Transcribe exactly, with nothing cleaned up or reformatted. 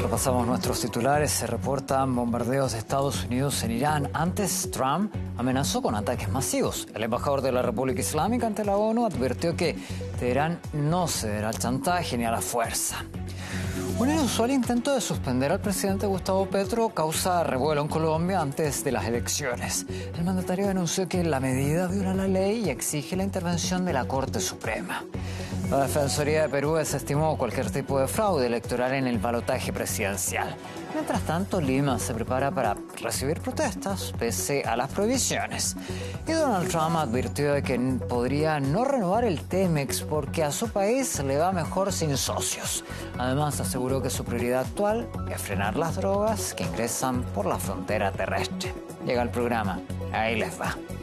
Repasamos nuestros titulares. Se reportan bombardeos de Estados Unidos en Irán. Antes, Trump amenazó con ataques masivos. El embajador de la República Islámica ante la ONU advirtió que Teherán no cederá al chantaje ni a la fuerza. Un inusual intento de suspender al presidente Gustavo Petro causa revuelo en Colombia antes de las elecciones. El mandatario denunció que la medida viola la ley y exige la intervención de la Corte Suprema. La Defensoría de Perú desestimó cualquier tipo de fraude electoral en el balotaje presidencial. Mientras tanto, Lima se prepara para recibir protestas pese a las prohibiciones. Y Donald Trump advirtió de que podría no renovar el Temex porque a su país le va mejor sin socios. Además, aseguró que su prioridad actual es frenar las drogas que ingresan por la frontera terrestre. Llega el programa, ahí les va.